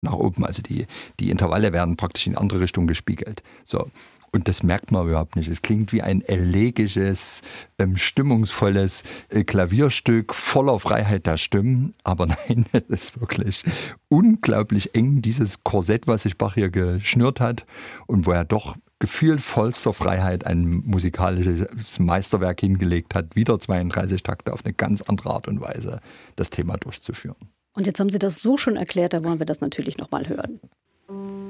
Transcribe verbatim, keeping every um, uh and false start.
nach oben. Also die, die Intervalle werden praktisch in andere Richtung gespiegelt. So. Und das merkt man überhaupt nicht. Es klingt wie ein elegisches, ähm, stimmungsvolles äh, Klavierstück voller Freiheit der Stimmen. Aber nein, es ist wirklich unglaublich eng, dieses Korsett, was sich Bach hier geschnürt hat und wo er doch gefühlt vollster Freiheit ein musikalisches Meisterwerk hingelegt hat, wieder zweiunddreißig Takte auf eine ganz andere Art und Weise das Thema durchzuführen. Und jetzt haben Sie das so schon erklärt, da wollen wir das natürlich nochmal hören.